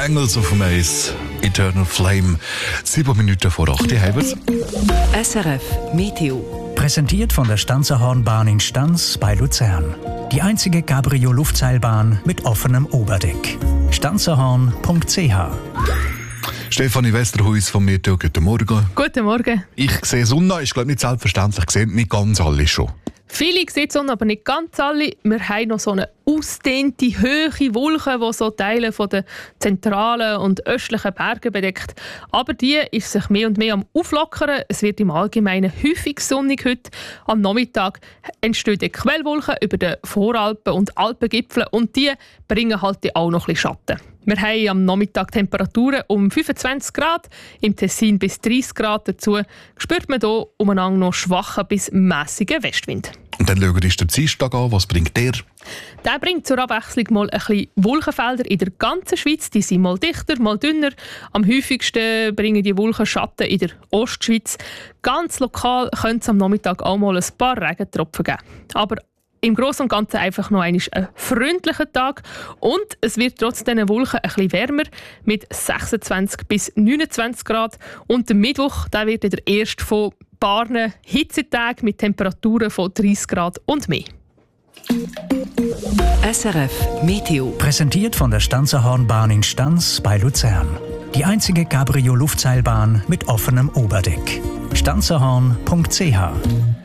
Bangles auf dem Eis, Eternal Flame. 7 Minuten vor 8 Uhr haben wir's. SRF Meteo. Präsentiert von der Stanzerhornbahn in Stanz bei Luzern. Die einzige Cabrio-Luftseilbahn mit offenem Oberdeck. stanzerhorn.ch. Stefanie Westerhuis vom Meteo, guten Morgen. Guten Morgen. Ich sehe Sonne, ist glaube nicht selbstverständlich, sehen nicht ganz alle schon. Viele sehen die Sonne, aber nicht ganz alle. Wir haben noch so eine ausdehnte, hohe Wolke, die so Teile von den zentralen und östlichen Bergen bedeckt. Aber die ist sich mehr und mehr am Auflockern. Es wird im Allgemeinen häufig sonnig heute. Am Nachmittag entstehen Quellwolken über den Voralpen und Alpengipfeln und die bringen halt auch noch ein bisschen Schatten. Wir haben am Nachmittag Temperaturen um 25 Grad, im Tessin bis 30 Grad. Dazu spürt man hier umeinander noch schwachen bis mässigen Westwind. Und dann schauen wir uns den Dienstag an. Was bringt der? Der bringt zur Abwechslung mal ein bisschen Wolkenfelder in der ganzen Schweiz. Die sind mal dichter, mal dünner. Am häufigsten bringen die Wolken Schatten in der Ostschweiz. Ganz lokal könnte es am Nachmittag auch mal ein paar Regentropfen geben. Aber im Großen und Ganzen einfach noch ein freundlicher Tag und es wird trotz diesen Wolken ein bisschen wärmer mit 26 bis 29 Grad. Und der Mittwoch der wird der erste von paar Hitzetagen mit Temperaturen von 30 Grad und mehr. SRF Meteo. Präsentiert von der Stanzerhornbahn in Stanz bei Luzern. Die einzige Cabrio-Luftseilbahn mit offenem Oberdeck. stanzerhorn.ch.